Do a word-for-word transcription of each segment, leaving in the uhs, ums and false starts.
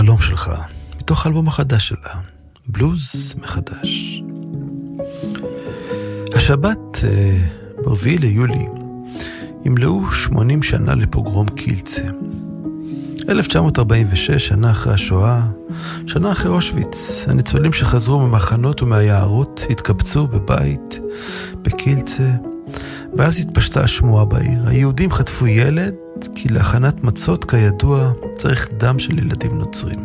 החלום שלך, מתוך האלבום החדש שלה, בלוז מחדש. השבת, ברביעי ליולי, ימלאו שמונים שנה לפוגרום קילצה. אלף תשע מאות ארבעים ושש, שנה אחרי השואה, שנה אחרי אושוויץ, הניצולים שחזרו ממחנות ומהיערות התקבצו בבית בקילצה, ואז התפשטה השמועה בעיר. היהודים חטפו ילד, כי להכנת מצות כידוע צריך דם של ילדים נוצרים.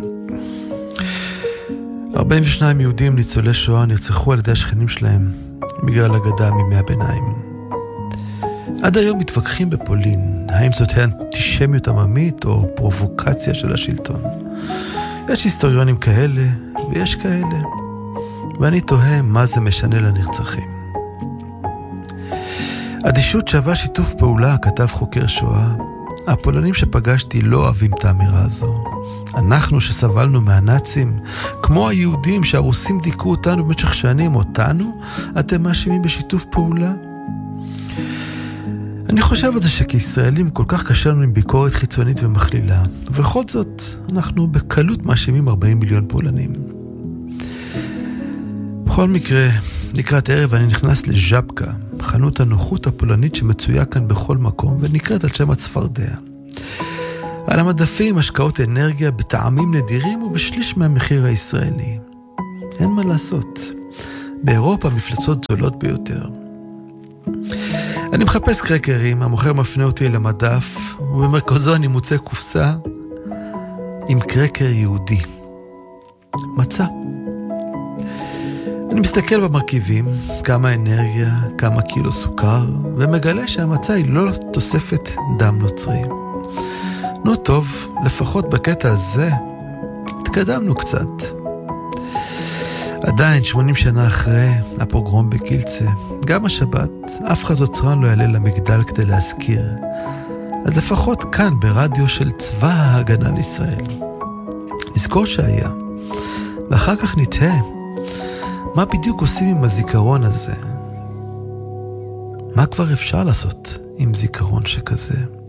ארבעים ושניים יהודים ניצולי שואה נרצחו על ידי השכנים שלהם בגלל אגדה מימי הביניים. עד היום מתווכחים בפולין, האם זאת אנטישמיות עממית או פרובוקציה של השלטון. יש היסטוריונים כאלה ויש כאלה, ואני תוהה מה זה משנה לנרצחים. אדישות שווה שיתוף פעולה, כתב חוקר שואה. הפולנים שפגשתי לא אוהבים את האמירה הזו. אנחנו שסבלנו מהנאצים, כמו היהודים שהרוסים דיכאו אותנו במשך שנים, אותנו אתם מאשימים בשיתוף פעולה? אני חושב על זה שכישראלים כל כך קשה לנו עם ביקורת חיצונית ומכלילה, ובכל זאת אנחנו בקלות מאשימים ארבעים מיליון פולנים. בכל מקרה, לקראת ערב אני נכנס לז'בקה, חנות הנוחות הפולנית שמצויה כאן בכל מקום, ונקראת על שם הצפרדע. על המדפים השקעות אנרגיה בטעמים נדירים ובשליש מהמחיר הישראלי. אין מה לעשות. באירופה מפלצות זולות ביותר. אני מחפש קרקרים, המוכר מפנה אותי למדף, ובמרכזו אני מוצא קופסה עם קרקר יהודי. מצא. אני מסתכל במרכיבים, כמה אנרגיה, כמה קילו סוכר, ומגלה שהמצא היא לא תוספת דם נוצרי. נו טוב, לפחות בקטע הזה, התקדמנו קצת. עדיין, שמונים שנה אחרי הפוגרום בקילצה, גם השבת, אף חזוצרן לא יעלה למגדל כדי להזכיר. אז לפחות כאן, ברדיו של צבא ההגנה לישראל. נזכור שהיה, ואחר כך נתהה, מה בדיוק עושים עם הזיכרון הזה? מה כבר אפשר לעשות עם זיכרון שכזה?